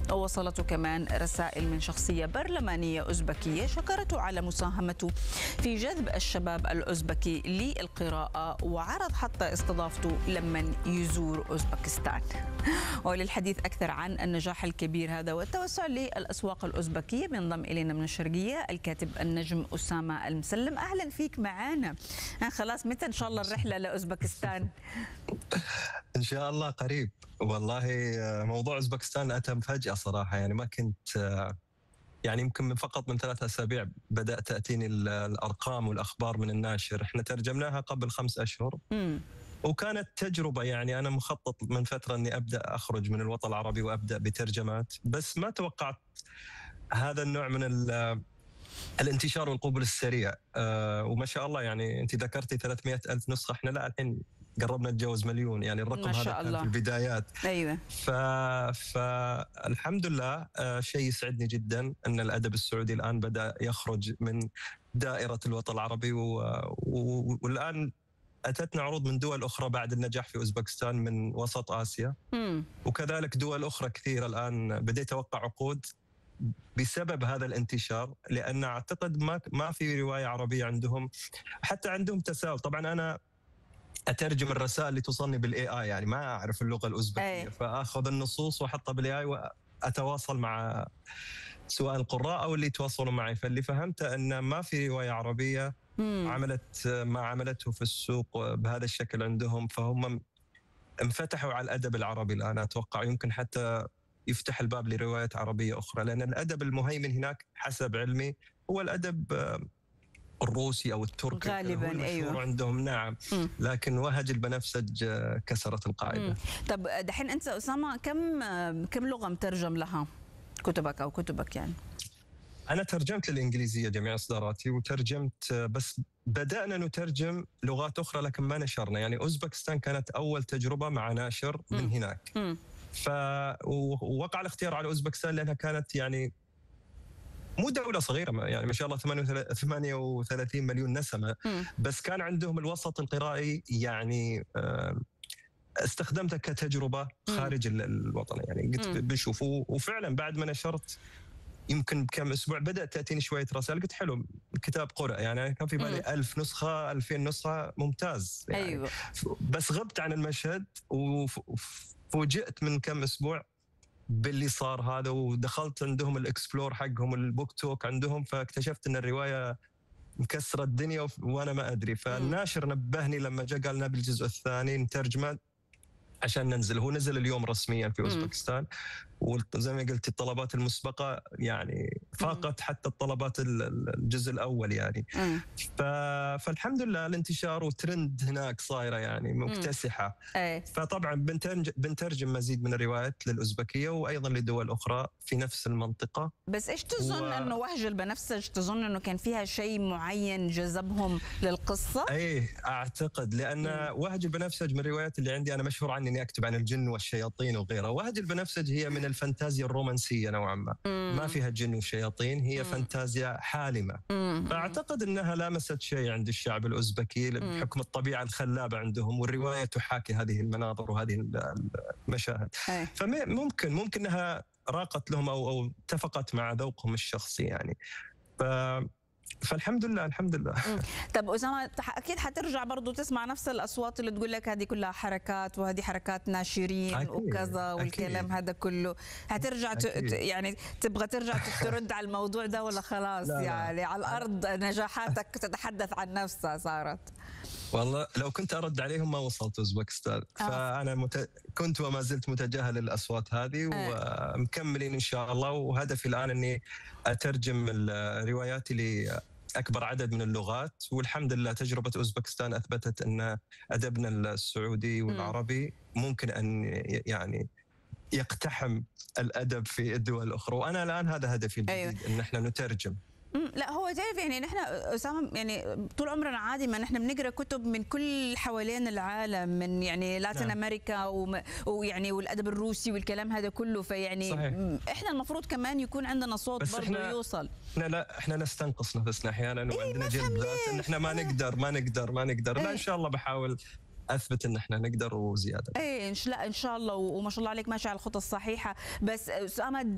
ووصلته كمان رسائل من شخصية برلمانية أوزبكية شكرته على مساهمته في جذب الشباب الأوزبكي للقراءة، وعرض حتى استضافته لمن يزور أوزبكستان. وللحديث أكثر عن النجاح الكبير هذا والتوسع للأسواق الأوزبكية بينضم إلينا من الشرقية الكاتب النجم أسامة المسلم. أهلا فيك معانا. خلاص متى إن شاء الله الرحلة لأوزبكستان؟ إن شاء الله قريب. والله موضوع أوزبكستان أتى مفاجأة صراحة، يعني ما كنت يعني يمكن من فقط من 3 أسابيع بدأت تأتيني الأرقام والأخبار من الناشر. إحنا ترجمناها قبل 5 أشهر وكانت تجربة. يعني أنا مخطط من فترة أني أبدأ أخرج من الوطن العربي وأبدأ بترجمات، بس ما توقعت هذا النوع من الانتشار والقبول السريع. وما شاء الله يعني أنت ذكرتي 300,000 نسخة، إحنا لا الحين قربنا نتجاوز 1,000,000. يعني الرقم هذا كان في البدايات. أيوة. فالحمد لله شيء يسعدني جدا أن الأدب السعودي الآن بدأ يخرج من دائرة الوطن العربي، والآن أتتنا عروض من دول أخرى بعد النجاح في أوزبكستان من وسط آسيا. وكذلك دول أخرى كثيرة الآن بديت أوقع عقود بسبب هذا الانتشار، لأن أعتقد ما في رواية عربية عندهم، حتى عندهم تساؤل. طبعا أنا أترجم الرسائل اللي توصلني بالAI، يعني ما أعرف اللغة الأوزبكية، فأخذ النصوص وأحطها بالAI وأتواصل مع سواء القراء أو اللي يتواصلوا معي. فاللي فهمته أن ما في رواية عربية عملت ما عملته في السوق بهذا الشكل عندهم، فهم انفتحوا على الأدب العربي الآن. أتوقع يمكن حتى يفتح الباب لروايات عربية أخرى، لأن الأدب المهيمن هناك حسب علمي هو الأدب الروسي أو التركي غالبا. أيوة عندهم. نعم. لكن وهج البنفسج كسرت القاعدة. طب دحين أنت أسامة كم لغة مترجم لها كتبك أو كتبك؟ يعني أنا ترجمت للإنجليزية جميع إصداراتي، وترجمت بس بدأنا نترجم لغات أخرى لكن ما نشرنا. يعني أوزبكستان كانت أول تجربة مع ناشر من هناك. ووقع الاختيار على أوزبكستان لأنها كانت يعني مو دولة صغيرة، يعني ما شاء الله 38 مليون نسمة، بس كان عندهم الوسط القرائي يعني استخدمتها كتجربة خارج الوطن. يعني قلت بشوفوا، وفعلا بعد ما نشرت يمكن بكم أسبوع بدأت تأتيني شوية رسائل. قلت حلو، الكتاب قرأ. يعني كان في بالي 1000 نسخة 2000 نسخة، ممتاز يعني. أيوة. بس غبت عن المشهد وفوجئت من كم أسبوع باللي صار هذا، ودخلت عندهم الإكسبلور حقهم البوك توك عندهم، فاكتشفت أن الرواية مكسرة الدنيا وأنا ما أدري. فالناشر نبهني لما جاء قال نبي الجزء الثاني نترجمه عشان ننزل. هو نزل اليوم رسميا في أوزبكستان، وزي ما قلت الطلبات المسبقة يعني فاقت حتى الطلبات الجزء الأول يعني. فالحمد لله الانتشار وترند هناك صايرة يعني مكتسحة. فطبعا بنترجم مزيد من الروايات للأوزبكية وأيضا لدول أخرى في نفس المنطقة. بس إيش تظن أنه وهج البنفسج، تظن أنه كان فيها شيء معين جذبهم للقصة؟ أعتقد لأن وهج البنفسج من الروايات اللي عندي، أنا مشهور عني أني أكتب عن الجن والشياطين وغيرها. وهج البنفسج هي من الفانتازيا الرومانسية نوعا ما، ما فيها جن وشياطين، هي فانتازيا حالمة. فأعتقد أنها لامست شيء عند الشعب الأوزبكي بحكم الطبيعة الخلابة عندهم، والرواية تحاكي هذه المناظر وهذه المشاهد. فممكن أنها راقت لهم أو اتفقت مع ذوقهم الشخصي يعني. فالحمد لله الحمد لله. طب أسامة، أكيد حترجع برضو تسمع نفس الأصوات اللي تقول لك هذه كلها حركات وهذه حركات ناشرين أكيد. وكذا والكلام أكيد. هذا كله هترجع يعني تبغى ترجع ترد على الموضوع ده ولا خلاص؟ لا يعني على الأرض نجاحاتك تتحدث وصارت صارت؟ والله لو كنت أرد عليهم ما وصلت أوزبكستان. فأنا كنت وما زلت متجاهل الأصوات هذه ومكملين إن شاء الله. وهدفي الآن أني أترجم رواياتي لأكبر عدد من اللغات. والحمد لله تجربة أوزبكستان أثبتت أن أدبنا السعودي والعربي ممكن أن يعني يقتحم الأدب في الدول الأخرى. وأنا الآن هذا هدفي الجديد، أن احنا نترجم. لا هو تعرف يعني نحن أسامة يعني طول عمرنا عادي ما نحن بنقرا كتب من كل حوالين العالم، من يعني لاتين امريكا ويعني والادب الروسي والكلام هذا كله. فيعني صحيح. احنا المفروض كمان يكون عندنا صوت برضه يوصل. احنا نستنقص نفسنا احيانا وعندنا جلد ذات ان احنا ما نقدر. لا ان شاء الله بحاول اثبت ان احنا نقدر وزياده. لا ان شاء الله، وما شاء الله عليك ماشي على الخطى الصحيحه. بس أسامة